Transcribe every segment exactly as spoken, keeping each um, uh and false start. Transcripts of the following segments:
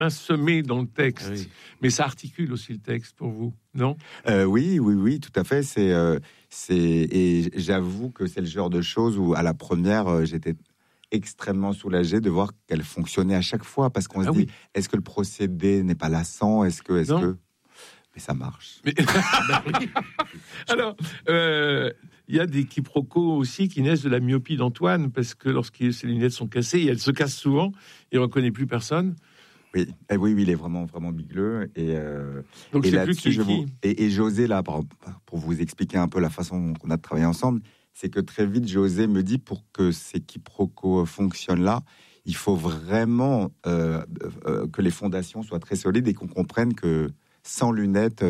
semé dans le texte, oui. mais ça articule aussi le texte pour vous, non ? euh, Oui, oui, oui, tout à fait. C'est, euh, c'est, et j'avoue que c'est le genre de choses où, à la première, euh, j'étais extrêmement soulagé de voir qu'elle fonctionnait à chaque fois, parce qu'on se Ah dit, oui. est-ce que le procédé n'est pas lassant ? Est-ce que, est-ce Non. que... Mais ça marche. Mais... Alors, euh, il y a des quiproquos aussi qui naissent de la myopie d'Antoine, parce que lorsque ses lunettes sont cassées, et elles se cassent souvent, il ne reconnaît plus personne. Oui, eh oui, oui, il est vraiment, vraiment bigleux. Et, euh, Donc, et c'est plus qui, je vous, qui. et, et José, là, pour, pour vous expliquer un peu la façon qu'on a de travailler ensemble, c'est que très vite, José me dit, pour que ces quiproquos fonctionnent là, il faut vraiment euh, euh, que les fondations soient très solides et qu'on comprenne que sans lunettes,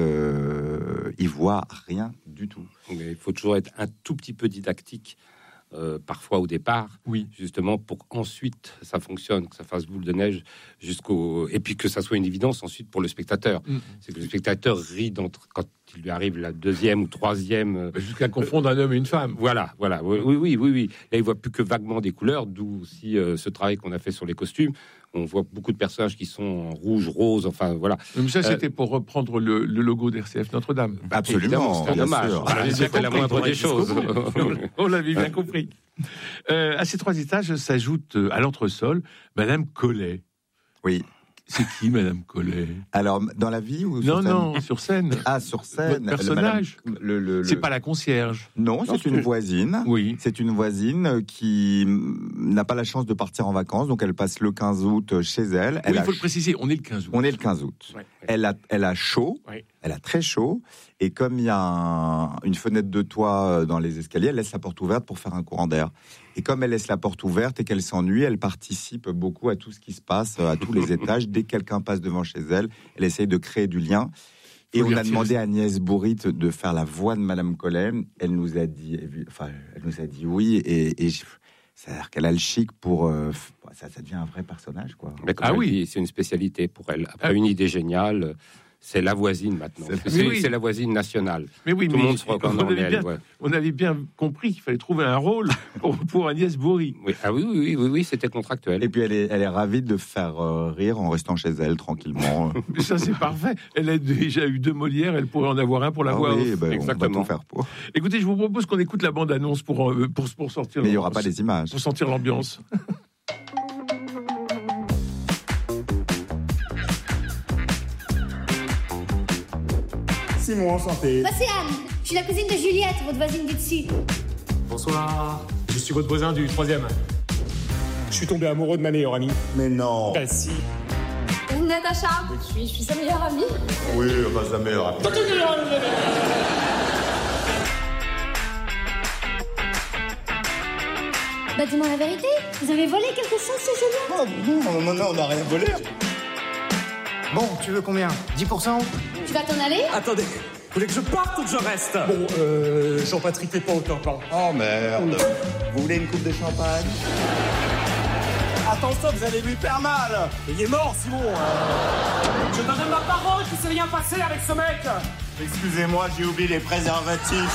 euh, il voit rien du tout. Mais il faut toujours être un tout petit peu didactique, euh, parfois au départ, Oui. justement pour qu'ensuite ça fonctionne, que ça fasse boule de neige jusqu'au, et puis que ça soit une évidence ensuite pour le spectateur. Mm. C'est que le spectateur rit d'entre... quand il lui arrive la deuxième ou troisième. euh, Jusqu'à confondre un homme et une femme. Voilà, voilà, oui, oui, oui, oui, oui. Là, il voit plus que vaguement des couleurs, d'où aussi euh, ce travail qu'on a fait sur les costumes. On voit beaucoup de personnages qui sont en rouge, rose, enfin voilà. Mais ça, Euh, c'était pour reprendre le, le logo d'R C F Notre-Dame. Absolument, c'est un bien hommage. sûr. Voilà, J'ai c'était la compris, moindre des choses. On l'avait bien compris. Euh, à ces trois étages s'ajoute euh, à l'entresol Madame Collet. Oui. C'est qui, Madame Collet ? Alors, dans la vie ou Non, sur scène ? non, sur scène. Ah, sur scène. Votre personnage. Le, madame- le, le- C'est le- pas la concierge. Non, Non, c'est c'est- une voisine. Oui. C'est une voisine qui mm, n'a pas la chance de partir en vacances, donc elle passe le quinze août chez elle. Elle Oui, il a faut le ch- préciser, on est le quinze août. On est le quinze août. Ouais. Elle a, elle a chaud, Ouais. elle a très chaud, et comme il y a un- une fenêtre de toit dans les escaliers, elle laisse la porte ouverte pour faire un courant d'air. Et comme elle laisse la porte ouverte et qu'elle s'ennuie, elle participe beaucoup à tout ce qui se passe à tous les étages. Dès que quelqu'un passe devant chez elle, elle essaye de créer du lien. Et Faut on lui a retirer demandé ça. à Agnès Bourrit de faire la voix de Madame Collet. Elle nous a dit, enfin, elle nous a dit oui, et, et je- c'est-à-dire qu'elle a le chic pour, euh, ça, ça devient un vrai personnage, quoi. Mais comme Ah je oui. dis, c'est une spécialité pour elle. Après Ah. une idée géniale, c'est la voisine maintenant. C'est- C'est, Oui, oui. c'est la voisine nationale. Mais oui, Tout mais le monde se reconnaît on, en avait elle. bien, Ouais. on avait bien compris qu'il fallait trouver un rôle pour, pour Agnès Bourri. Oui, ah oui, oui, oui, oui, oui, c'était contractuel. Et puis elle est, elle est ravie de faire euh, rire en restant chez elle tranquillement. Mais ça, c'est parfait. Elle a déjà eu deux Molières, elle pourrait en avoir un pour la Ah voix oui, off. ben, on va Exactement. tout faire pour. Écoutez, je vous propose qu'on écoute la bande-annonce pour, euh, pour, pour sortir... Mais il n'y aura pas les images. Pour sentir l'ambiance. Simon, enchanté. Bah, c'est Anne. Je suis la cousine de Juliette, votre voisine du dessus. Bonsoir. Je suis votre voisin du troisième. Je suis tombé amoureux de ma meilleure amie. Mais non. Bah si. Natacha. Je suis, je suis sa meilleure amie. Oui, bah sa meilleure amie. Bah, dis-moi la vérité. Vous avez volé quelque chose chez Juliette? Oh, non, non, non, on n'a rien volé. Bon, tu veux combien? dix pour cent? Tu vas t'en aller? Attendez. Vous voulez que je parte ou que je reste? Bon, euh, Jean-Patrick n'est pas au top, hein. Oh merde. Vous voulez une coupe de champagne? Attention, vous allez lui faire mal. Il est mort, Simon. Je te donne ma parole qu'il s'est rien passé avec ce mec. Excusez-moi, j'ai oublié les préservatifs.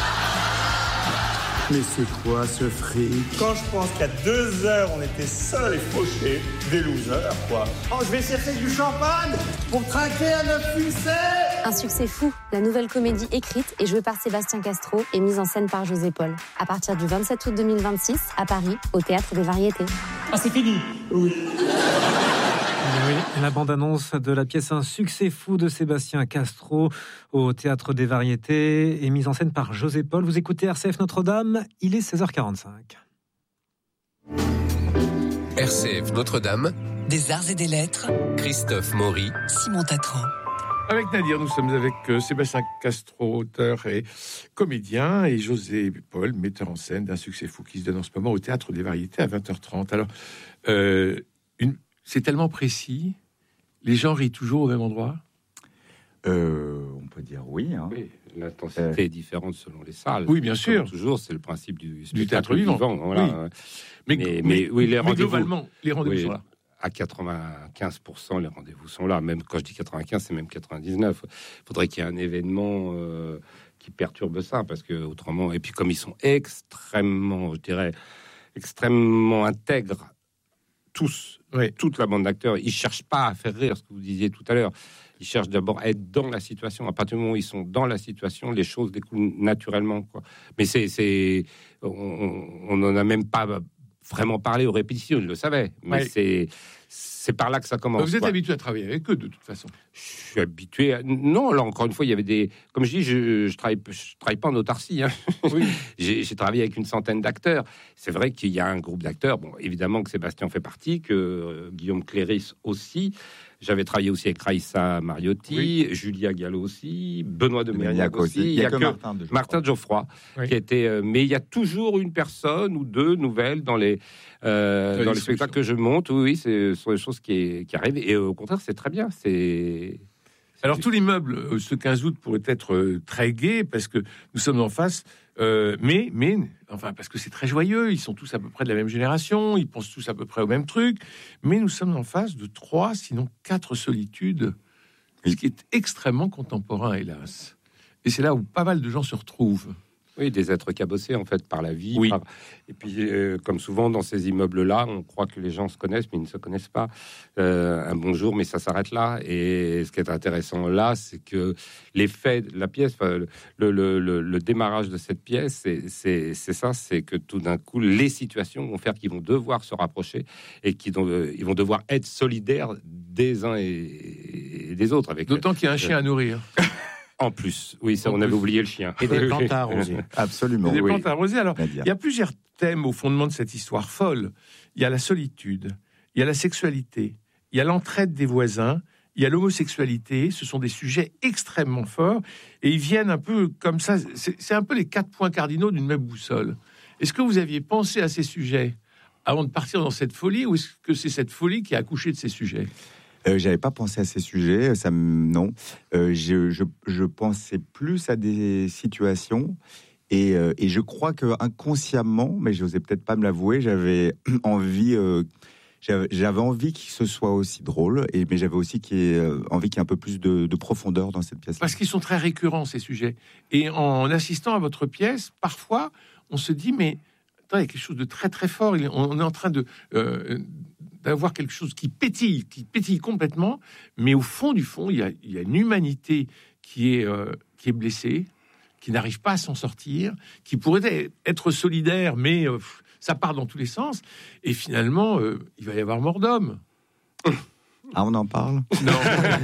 Mais c'est quoi ce fric? Quand je pense qu'à deux heures, on était seuls et fauchés, des losers, quoi. Oh, je vais chercher du champagne pour trinquer à notre succès. Un succès fou, la nouvelle comédie écrite et jouée par Sébastien Castro et mise en scène par José Paul. À partir du vingt-sept août deux mille vingt-six, à Paris, au Théâtre des Variétés. Ah, c'est fini. Oui. Oui, la bande-annonce de la pièce Un succès fou de Sébastien Castro au Théâtre des Variétés est mise en scène par José Paul. Vous écoutez R C F Notre-Dame, il est seize heures quarante-cinq. R C F Notre-Dame, Des arts et des lettres, Christophe Maury, Simon Tatran. Avec Nadir, nous sommes avec euh, Sébastien Castro, auteur et comédien, et José Paul, metteur en scène d'un succès fou qui se donne en ce moment au Théâtre des Variétés à vingt heures trente. Alors, euh, une... c'est tellement précis, les gens rient toujours au même endroit? Euh, on peut dire oui. Hein. Oui, l'intensité Euh. est différente selon les salles. Oui, bien sûr. Comme toujours, c'est le principe du, Du théâtre spectacle vivant. voilà. Oui. Mais, Mais, mais, oui, les mais rendez-vous. globalement, les rendez-vous Oui, sont là. à quatre-vingt-quinze pour cent, les rendez-vous sont là. Même quand je dis quatre-vingt-quinze, c'est même quatre-vingt-dix-neuf. Il faudrait qu'il y ait un événement euh, qui perturbe ça, parce que autrement. Et puis comme ils sont extrêmement, je dirais, extrêmement intègres tous, oui. toute la bande d'acteurs, ils cherchent pas à faire rire, ce que vous disiez tout à l'heure. Ils cherchent d'abord à être dans la situation. À partir du moment où ils sont dans la situation, les choses découlent naturellement, quoi. Mais c'est, c'est, on n'en a même pas vraiment parlé aux répétitions, ils le savaient. Mais oui. c'est, c'est par là que ça commence. Vous êtes quoi. habitué à travailler avec eux, de toute façon. Je suis habitué. À... Non, là, encore une fois, il y avait des. Comme je dis, je je travaille, je travaille pas en autarcie. Hein. Oui. j'ai, j'ai travaillé avec une centaine d'acteurs. C'est vrai qu'il y a un groupe d'acteurs. Bon, évidemment que Sébastien fait partie, que euh, Guillaume Cléris aussi. J'avais travaillé aussi avec Raïssa Mariotti, oui. Julia Gallo aussi, Benoît de Mériac aussi. aussi. Il y a, il y a que, que Martin de Geoffroy. Martin de Geoffroy oui. qui était. Euh, mais il y a toujours une personne ou deux nouvelles dans les euh, dans les spectacles que je monte. Oui, oui, c'est ce sont des choses qui, qui arrivent. Et euh, au contraire, c'est très bien. C'est. Alors tout l'immeuble, euh, ce quinze août, pourrait être euh, très gai parce que nous sommes en face. Euh, mais, mais, enfin, parce que c'est très joyeux, ils sont tous à peu près de la même génération, ils pensent tous à peu près au même truc, mais nous sommes en face de trois, sinon quatre solitudes, ce qui est extrêmement contemporain, hélas. Et c'est là où pas mal de gens se retrouvent. Oui, des êtres cabossés, en fait, par la vie. Oui. Par... Et puis, euh, comme souvent dans ces immeubles-là, on croit que les gens se connaissent, mais ils ne se connaissent pas. Euh, un bonjour, mais ça s'arrête là. Et ce qui est intéressant là, c'est que l'effet de la pièce, le, le, le, le démarrage de cette pièce, c'est, c'est, c'est ça, c'est que tout d'un coup, les situations vont faire qu'ils vont devoir se rapprocher et qu'ils vont, euh, ils vont devoir être solidaires des uns et, et des autres. Avec D'autant qu'il y a un chien à nourrir. En plus, oui, ça, en on plus. avait oublié le chien. Et des plantes à arroser. Absolument. Et des oui. plantes à arroser. Alors, il y a plusieurs thèmes au fondement de cette histoire folle. Il y a la solitude, il y a la sexualité, il y a l'entraide des voisins, il y a l'homosexualité. Ce sont des sujets extrêmement forts et ils viennent un peu comme ça. C'est, c'est un peu les quatre points cardinaux d'une même boussole. Est-ce que vous aviez pensé à ces sujets avant de partir dans cette folie, ou est-ce que c'est cette folie qui a accouché de ces sujets ? Euh, j'avais pas pensé à ces sujets, ça non. Euh, je, je, je pensais plus à des situations et, euh, et je crois que inconsciemment, mais j'osais peut-être pas me l'avouer, j'avais envie, euh, j'avais, j'avais envie qu'il se soit aussi drôle, et mais j'avais aussi qu'il y ait, euh, envie qu'il y ait un peu plus de, de profondeur dans cette pièce. Parce qu'ils sont très récurrents ces sujets. Et en assistant à votre pièce, parfois, on se dit mais attends, il y a quelque chose de très très fort. On est en train de euh, d'avoir quelque chose qui pétille, qui pétille complètement, mais au fond du fond, il y a, il y a une humanité qui est, euh, qui est blessée, qui n'arrive pas à s'en sortir, qui pourrait être solidaire, mais euh, ça part dans tous les sens, et finalement, euh, il va y avoir mort d'homme. Ah, on en parle ? Non.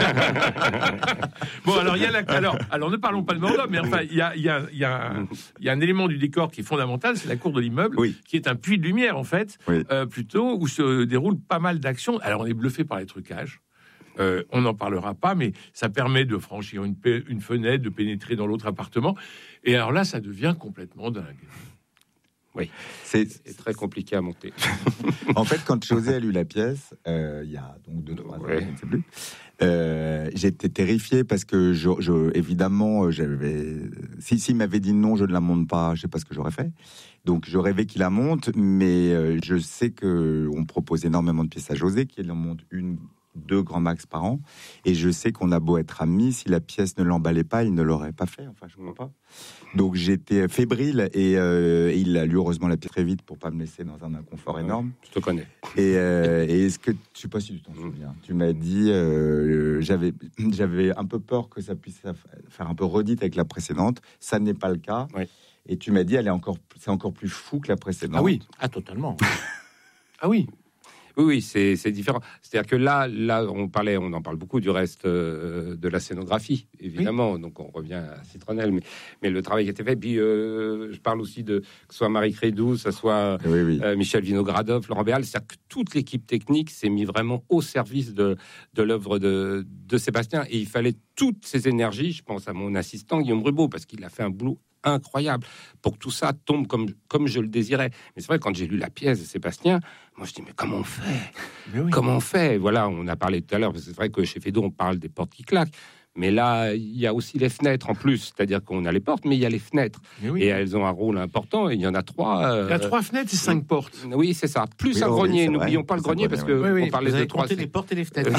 Bon, alors, il y a la... alors, alors, ne parlons pas de mort d'homme, mais enfin, il y a, il y, a, il y, a un, il y a un élément du décor qui est fondamental, c'est la cour de l'immeuble, oui. qui est un puits de lumière, en fait, oui. euh, plutôt, où se déroulent pas mal d'actions. Alors, on est bluffé par les trucages. Euh, on n'en parlera pas, mais ça permet de franchir une, pe- une fenêtre, de pénétrer dans l'autre appartement. Et alors là, ça devient complètement dingue. Oui, c'est, c'est très compliqué à monter. En fait, quand José a lu la pièce, euh, il y a donc deux, trois ouais. ans, je ne sais plus, euh, j'étais terrifié parce que, je, je, évidemment, j'avais... Si, s'il m'avait dit non, je ne la monte pas, je ne sais pas ce que j'aurais fait. Donc, je rêvais qu'il la monte, mais euh, je sais qu'on propose énormément de pièces à José, qu'il en monte une, deux grands max par an. Et je sais qu'on a beau être amis, si la pièce ne l'emballait pas, il ne l'aurait pas fait. Enfin, je ne crois pas. Donc j'étais fébrile et, euh, et il a lu heureusement la pièce très vite pour pas me laisser dans un inconfort énorme. Je te connais. Et, euh, et est-ce que je sais pas si tu t'en souviens. Tu m'as dit euh, j'avais j'avais un peu peur que ça puisse faire un peu redite avec la précédente. Ça n'est pas le cas. Oui. Et tu m'as dit elle est encore c'est encore plus fou que la précédente. Ah oui, ah totalement. Ah oui. Oui, oui, c'est, c'est différent. C'est-à-dire que là, là, on parlait, on en parle beaucoup du reste euh, de la scénographie, évidemment. Oui. Donc on revient à Citronnelle, mais, mais le travail qui a été fait. Puis euh, je parle aussi de que ce soit Marie Crédou, que ce soit oui, oui. Euh, Michel Vinogradov, Laurent Béal. C'est-à-dire que toute l'équipe technique s'est mise vraiment au service de, de l'œuvre de, de Sébastien. Et il fallait toutes ces énergies. Je pense à mon assistant Guillaume Rubaud, parce qu'il a fait un boulot incroyable pour que tout ça tombe comme, comme je le désirais. Mais c'est vrai, quand j'ai lu la pièce de Sébastien, moi je dis mais comment on fait oui. Comment on fait Voilà, on a parlé tout à l'heure, parce que c'est vrai que chez Feydeau on parle des portes qui claquent, mais là il y a aussi les fenêtres en plus, c'est-à-dire qu'on a les portes, mais il y a les fenêtres, oui. Et elles ont un rôle important, et il y en a trois. Euh... Il y a trois fenêtres et cinq portes. Oui, c'est ça. Plus oui, un oui, grenier, n'oublions pas le grenier, parce que oui, oui. on parlait Vous de avez trois. compté les portes et les fenêtres.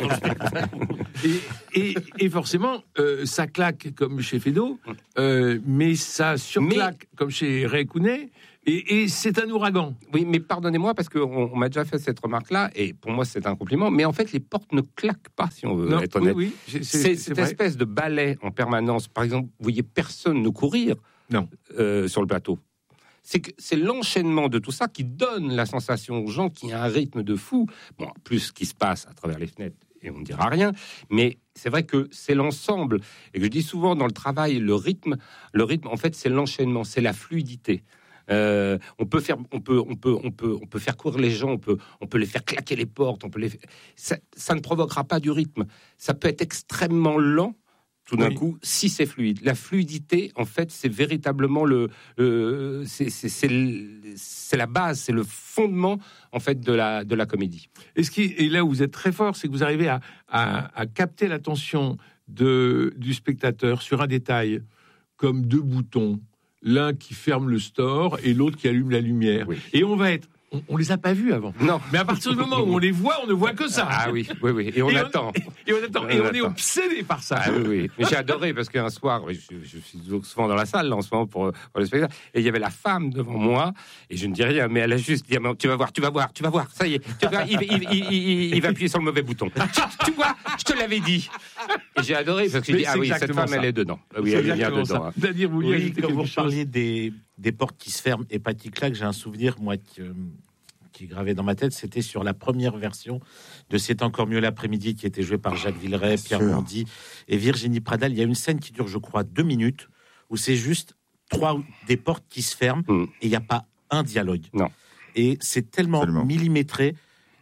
et, et, et forcément, euh, ça claque comme chez Feydeau, euh, mais ça surclaque mais... comme chez Ray Kounet. Et Et, et c'est un ouragan. Oui, mais pardonnez-moi, parce qu'on on m'a déjà fait cette remarque-là, et pour moi, c'est un compliment, mais en fait, les portes ne claquent pas, si on veut non, être honnête. Oui, oui, c'est, c'est, c'est cette vrai. espèce de balai en permanence. Par exemple, vous voyez personne ne courir non. Euh, sur le plateau. C'est, que, c'est l'enchaînement de tout ça qui donne la sensation aux gens qu'il y a un rythme de fou. Bon, plus ce qui se passe à travers les fenêtres, et on ne dira rien, mais c'est vrai que c'est l'ensemble. Et que je dis souvent dans le travail, le rythme, le rythme, en fait, c'est l'enchaînement, c'est la fluidité. Euh, on peut faire, on peut, on peut, on peut, on peut faire courir les gens, on peut, on peut les faire claquer les portes, on peut les. Ça, ça ne provoquera pas du rythme. Ça peut être extrêmement lent. Tout d'un oui. coup, si c'est fluide. La fluidité, en fait, c'est véritablement le, le c'est, c'est, c'est, c'est la base, c'est le fondement, en fait, de la, de la comédie. Et, ce qui, et là où vous êtes très fort, c'est que vous arrivez à, à, à capter l'attention de, du spectateur sur un détail, comme deux boutons, l'un qui ferme le store et l'autre qui allume la lumière. Oui. Et on va être... On, on les a pas vus avant. Non. Mais à partir du moment où on les voit, on ne voit que ça. Ah oui, oui, oui. Et on et attend. On, et on attend. Et, et on, on est obsédé par ça. Ah oui, oui. Mais j'ai adoré parce qu'un soir, je, je suis souvent dans la salle là, en ce moment pour, pour le spectacle, et il y avait la femme devant moi, et je ne dis rien, mais elle a juste dit, tu vas voir, tu vas voir, tu vas voir, ça y est, tu vas voir, il, il, il, il, il va appuyer sur le mauvais bouton. tu, tu vois, je te l'avais dit. Et j'ai adoré parce que je dis, ah oui, cette femme, ça. Elle est dedans. Ah oui, c'est elle est bien dedans. Hein. C'est-à-dire, vous oui, quand vous parliez des, des portes qui se ferment et pas qui claquent, j'ai un souvenir, moi, qui... Euh, qui est gravé dans ma tête, c'était sur la première version de C'est encore mieux l'après-midi, qui était joué par Jacques Villeray, Pierre Mondy et Virginie Pradel. Il y a une scène qui dure, je crois, deux minutes, où c'est juste trois des portes qui se ferment mm. et il n'y a pas un dialogue. Non. Et c'est tellement Absolument. millimétré,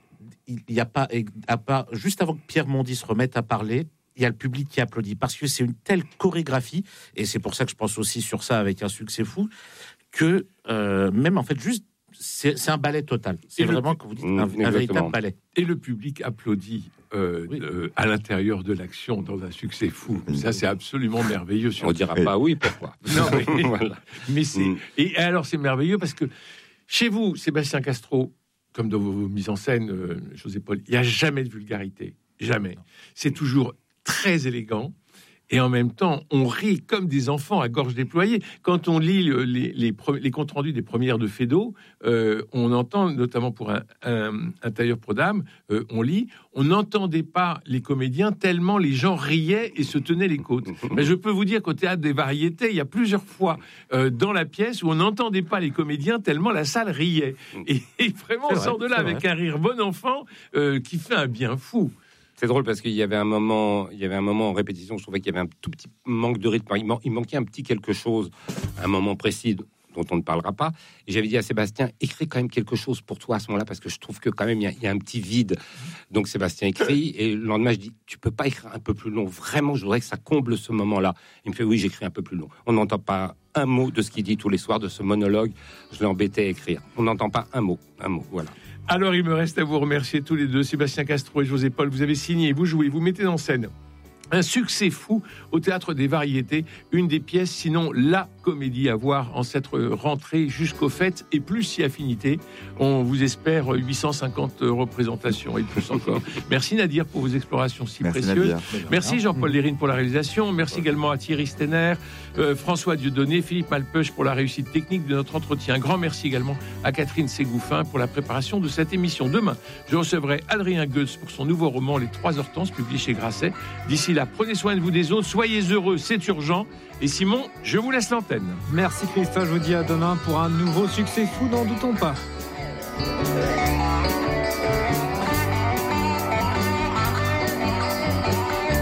il n'y a pas, à part, juste avant que Pierre Mondy se remette à parler, il y a le public qui applaudit, parce que c'est une telle chorégraphie, et c'est pour ça que je pense aussi sur ça avec un succès fou, que euh, même en fait, juste C'est, c'est un ballet total. C'est et vraiment, comme vous dites, un, un véritable ballet. Et le public applaudit euh, oui. euh, à l'intérieur de l'action dans un succès fou. Ça, c'est absolument merveilleux. On ne dira et... pas oui, pourquoi. Non, mais, voilà. mais c'est... Mm. Et alors, c'est merveilleux parce que chez vous, Sébastien Castro, comme dans vos mises en scène, euh, José Paul, il n'y a jamais de vulgarité. Jamais. Non. C'est toujours très élégant. Et en même temps, on rit comme des enfants à gorge déployée. Quand on lit le, les, les, les comptes rendus des premières de Feydeau, euh, on entend, notamment pour un, un, un tailleur pro dames, euh, on lit, on n'entendait pas les comédiens tellement les gens riaient et se tenaient les côtes. Mais je peux vous dire qu'au Théâtre des Variétés, il y a plusieurs fois euh, dans la pièce où on n'entendait pas les comédiens tellement la salle riait. Et, et vraiment, c'est on vrai, sort de là avec vrai. Un rire bon enfant euh, qui fait un bien fou. C'est drôle parce qu'il y avait un moment, il y avait un moment en répétition, je trouvais qu'il y avait un tout petit manque de rythme. Il, man- il manquait un petit quelque chose, un moment précis dont on ne parlera pas. Et j'avais dit à Sébastien, écris quand même quelque chose pour toi à ce moment-là, parce que je trouve que quand même il y a, il y a un petit vide. Donc Sébastien écrit, et le lendemain je dis, tu peux pas écrire un peu plus long. Vraiment, je voudrais que ça comble ce moment-là. Il me fait, oui, j'écris un peu plus long. On n'entend pas un mot de ce qu'il dit tous les soirs, de ce monologue. Je l'ai embêté à écrire. On n'entend pas un mot, un mot, voilà. Alors, il me reste à vous remercier tous les deux, Sébastien Castro et José Paul. Vous avez signé, vous jouez, vous mettez en scène un succès fou au Théâtre des Variétés, une des pièces, sinon la comédie à voir en cette rentrée jusqu'aux fêtes et plus si affinité. On vous espère huit cent cinquante représentations et plus encore. Merci Nadir pour vos explorations si Merci précieuses. Nadir. Merci Jean-Paul Lérine pour la réalisation. Merci également à Thierry Stenner, euh, François Dieudonné, Philippe Malpeuch pour la réussite technique de notre entretien. Un grand merci également à Catherine Ségouffin pour la préparation de cette émission. Demain, je recevrai Adrien Goetz pour son nouveau roman Les Trois Hortenses, publié chez Grasset. D'ici là, prenez soin de vous des autres, soyez heureux, c'est urgent. Et Simon, je vous laisse l'antenne. Merci Christophe, je vous dis à demain pour un nouveau succès fou, n'en doutons pas.